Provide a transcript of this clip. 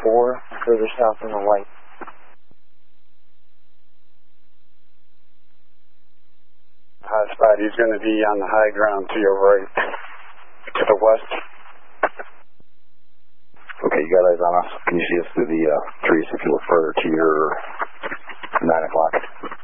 further south on the light. High spot, he's going to be on the high ground to your right, to the west. Okay, you got eyes on us. Can you see us through the trees if you look further to your 9 o'clock?